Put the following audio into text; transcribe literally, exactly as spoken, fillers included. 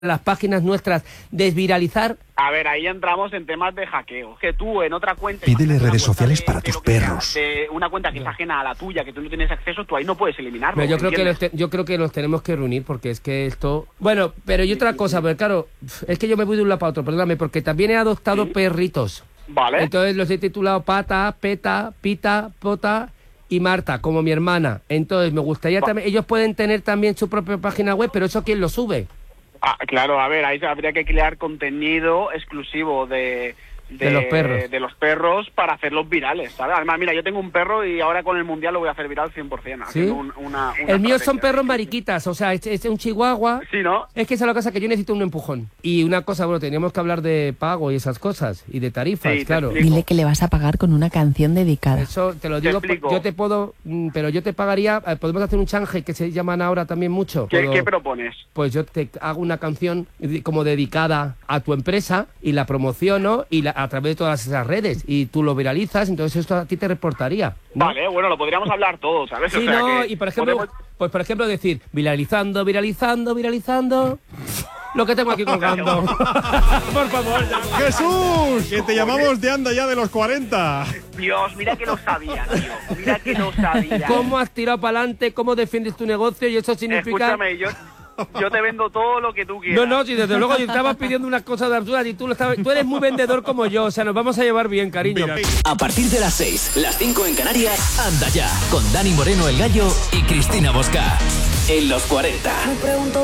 las páginas nuestras, desviralizar. A ver, ahí entramos en temas de hackeo. Que tú en otra cuenta... Pídele redes sociales de, para de tus perros. Sea, de una cuenta que es ajena a la tuya, que tú no tienes acceso, tú ahí no puedes eliminarlo. Pero yo creo que los te, yo creo que los tenemos que reunir porque es que esto... Bueno, pero y otra cosa, pero claro, es que yo me voy de un lado para otro, perdóname, porque también he adoptado ¿Sí? perritos. Vale. Entonces los he titulado Pata, Peta, Pita, Pota y Marta, como mi hermana. Entonces me gustaría Va. también... Ellos pueden tener también su propia página web, pero ¿eso quién lo sube? Ah, claro, a ver, ahí habría que crear contenido exclusivo de, de, de los perros de los perros para hacerlos virales, ¿sabes? Además, mira, yo tengo un perro y ahora con el Mundial lo voy a hacer viral cien por ciento. ¿Sí? Un, una, una el mío son perros mariquitas, o sea, es, es un chihuahua. Sí, ¿no? Es que esa es la cosa que yo necesito un empujón. Y una cosa, bueno, teníamos que hablar de pago y esas cosas, y de tarifas, sí, claro. Dile que le vas a pagar con una canción dedicada. Eso te lo digo, te yo te puedo, pero yo te pagaría, podemos hacer un change que se llaman ahora también mucho. ¿Qué, ¿Puedo? ¿Qué propones? Pues yo te hago una canción como dedicada a tu empresa y la promociono y la, a través de todas esas redes y tú lo viralizas, entonces esto a ti te reportaría, ¿no? Vale, bueno, lo podríamos hablar todo, ¿sabes? Sí, o sea, no, que y por ejemplo, podemos... pues por ejemplo decir, viralizando, viralizando, viralizando... Lo que tengo aquí colgando. Por favor. ¡Jesús! Que te llamamos de anda ya de los cuarenta. Dios, mira que lo sabía, tío. Mira que lo sabía. ¿Cómo has tirado para adelante? ¿Cómo defiendes tu negocio? Y eso significa... Escúchame, yo... Yo te vendo todo lo que tú quieras. No, no, si desde luego yo estaba pidiendo unas cosas absurdas y tú lo estabas, tú eres muy vendedor como yo, o sea, nos vamos a llevar bien, cariño. A partir de las seis, las cinco en Canarias, Anda Ya, con Dani Moreno el Gallo y Cristina Bosca. En los cuarenta.